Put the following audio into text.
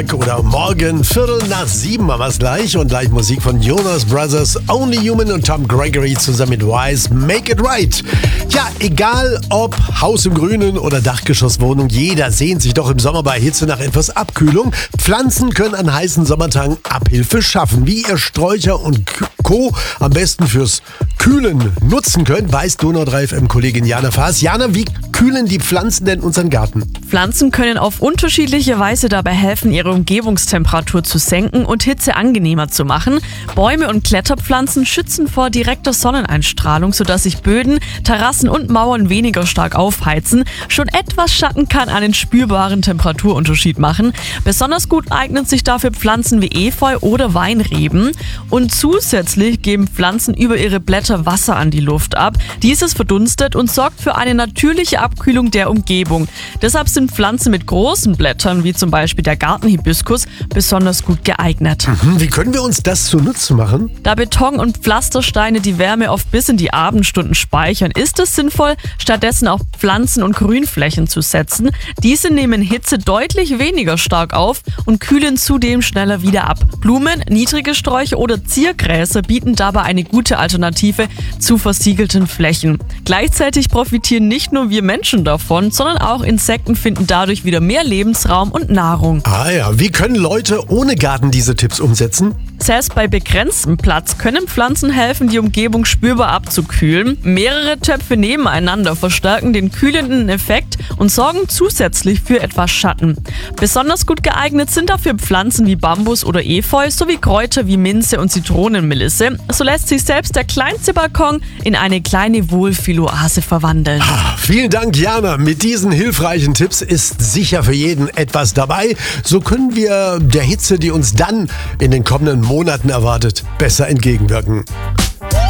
Oder morgen 6:15 haben wir es gleich und gleich Musik von Jonas Brothers, Only Human und Tom Gregory zusammen mit Wise, Make It Right. Ja, egal ob Haus im Grünen oder Dachgeschosswohnung, jeder sehnt sich doch im Sommer bei Hitze nach etwas Abkühlung. Pflanzen können an heißen Sommertagen Abhilfe schaffen. Wie ihr Sträucher und Co. am besten fürs Kühlen nutzen könnt, weiß Donau 3 FM-Kollegin Jana Faas. Jana, wie kühlen die Pflanzen denn unseren Garten? Pflanzen können auf unterschiedliche Weise dabei helfen, ihre Umgebungstemperatur zu senken und Hitze angenehmer zu machen. Bäume und Kletterpflanzen schützen vor direkter Sonneneinstrahlung, sodass sich Böden, Terrassen und Mauern weniger stark aufheizen. Schon etwas Schatten kann einen spürbaren Temperaturunterschied machen. Besonders gut eignen sich dafür Pflanzen wie Efeu oder Weinreben. Und zusätzlich geben Pflanzen über ihre Blätter Wasser an die Luft ab. Dieses verdunstet und sorgt für eine natürliche Abkühlung der Umgebung. Deshalb sind Pflanzen mit großen Blättern, wie zum Beispiel der Gartenhibiskus, besonders gut geeignet. Wie können wir uns das zunutze machen? Da Beton und Pflastersteine die Wärme oft bis in die Abendstunden speichern, ist es sinnvoll, stattdessen auf Pflanzen- und Grünflächen zu setzen. Diese nehmen Hitze deutlich weniger stark auf und kühlen zudem schneller wieder ab. Blumen, niedrige Sträucher oder Ziergräser bieten dabei eine gute Alternative zu versiegelten Flächen. Gleichzeitig profitieren nicht nur wir Menschen davon, sondern auch Insekten finden dadurch wieder mehr Lebensraum und Nahrung. Ah ja, wie können Leute ohne Garten diese Tipps umsetzen? Selbst bei begrenztem Platz können Pflanzen helfen, die Umgebung spürbar abzukühlen. Mehrere Töpfe nebeneinander verstärken den kühlenden Effekt und sorgen zusätzlich für etwas Schatten. Besonders gut geeignet sind dafür Pflanzen wie Bambus oder Efeu sowie Kräuter wie Minze und Zitronenmelisse. So lässt sich selbst der kleinste Balkon in eine kleine Wohlfühloase verwandeln. Vielen Dank, Jana. Mit diesen hilfreichen Tipps ist sicher für jeden etwas dabei. So können wir der Hitze, die uns dann in den kommenden Monaten erwartet, besser entgegenwirken.